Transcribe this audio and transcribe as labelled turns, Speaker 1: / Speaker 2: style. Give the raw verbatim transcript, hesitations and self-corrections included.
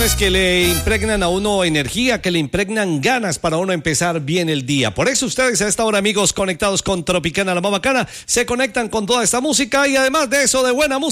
Speaker 1: canciones que le impregnan a uno energía, que le impregnan ganas para uno empezar bien el día. Por eso ustedes a esta hora, amigos, conectados con Tropicana La Más Bacana, se conectan con toda esta música y además de eso, de buena música.